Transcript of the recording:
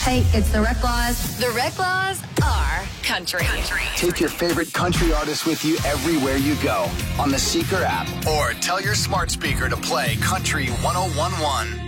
Hey, it's the Rec Laws. The Rec Laws are country. Take your favorite country artists with you everywhere you go on the Seeker app, or tell your smart speaker to play Country 101.1.